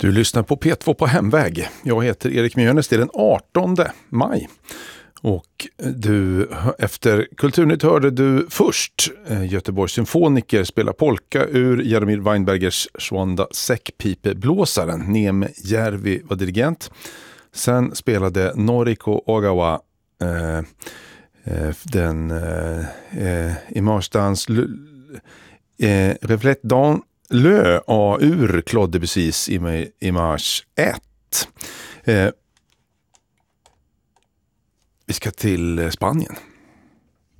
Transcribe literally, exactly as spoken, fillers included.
Du lyssnar på P två på hemväg. Jag heter Erik Mjönes. Det är den artonde maj. Och du, efter Kulturnytt hörde du först Göteborgs symfoniker spela polka ur Jaromir Weinbergers Svanda säckpipeblåsaren. Neme Järvi var dirigent. Sen spelade Noriko Ogawa eh, eh, den eh, Imarsdans eh, Reflet dans Lö A ur Claude Debussys Image ett. Eh, vi ska till Spanien.